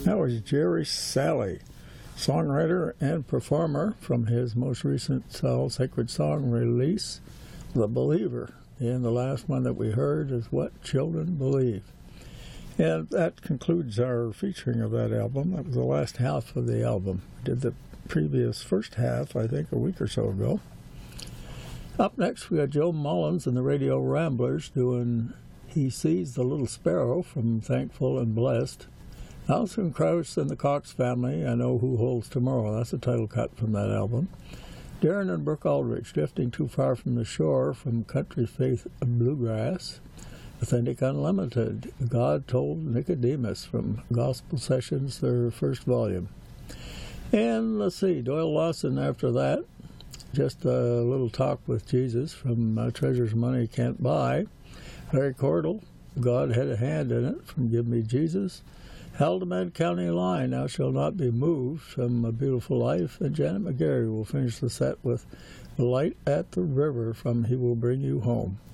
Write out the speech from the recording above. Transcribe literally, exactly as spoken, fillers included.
That was Jerry Salley, songwriter and performer from his most recent All Sacred Song release, The Believer. And the last one that we heard is What Children Believe. And that concludes our featuring of that album. That was the last half of the album. We did the previous first half, I think, a week or so ago. Up next, we got Joe Mullins and the Radio Ramblers doing He Sees the Little Sparrow from Thankful and Blessed. Alison Krauss and the Cox Family, I Know Who Holds Tomorrow. That's a title cut from that album. Darren and Brooke Aldrich, Drifting Too Far from the Shore from Country Faith Bluegrass. Authentic Unlimited, God Told Nicodemus from Gospel Sessions, their first volume. And let's see, Doyle Lawson after that, just a little talk with Jesus from uh, Treasures Money Can't Buy. Larry Cordell, God Had a Hand in It from Give Me Jesus. Haldimand County Line, Thou Shalt Not Be Moved from A Beautiful Life. And Janet McGarry will finish the set with The Light at the River from He Will Bring You Home.